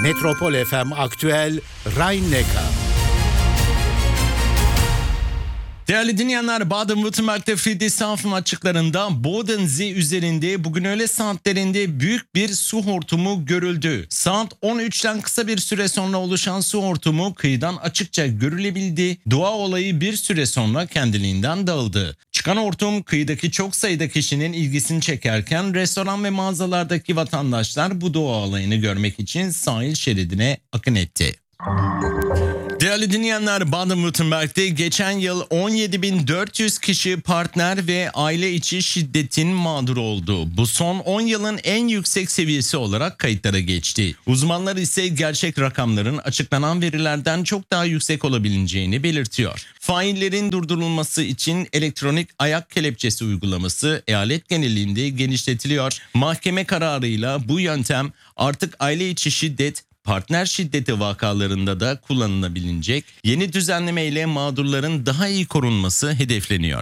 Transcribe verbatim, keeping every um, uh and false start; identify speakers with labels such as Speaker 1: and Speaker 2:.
Speaker 1: Metropol F M Aktüel Rhein-Neckar.
Speaker 2: Değerli dinleyenler, Baden-Württemberg'de Friedrichshafen açıklarında Bodensee üzerinde bugün öğle saatlerinde büyük bir su hortumu görüldü. Saat on üçten kısa bir süre sonra oluşan su hortumu kıyıdan açıkça görülebildi. Doğa olayı bir süre sonra kendiliğinden dağıldı. Çıkan hortum kıyıdaki çok sayıda kişinin ilgisini çekerken restoran ve mağazalardaki vatandaşlar bu doğa olayını görmek için sahil şeridine akın etti. Değerli dinleyenler, Baden-Württemberg'de geçen yıl on yedi bin dört yüz kişi partner ve aile içi şiddetin mağduru oldu. Bu son on yılın en yüksek seviyesi olarak kayıtlara geçti. Uzmanlar ise gerçek rakamların açıklanan verilerden çok daha yüksek olabileceğini belirtiyor. Faillerin durdurulması için elektronik ayak kelepçesi uygulaması eyalet genelinde genişletiliyor. Mahkeme kararıyla bu yöntem artık aile içi şiddet, partner şiddeti vakalarında da kullanılabilecek. Yeni düzenleme ile mağdurların daha iyi korunması hedefleniyor.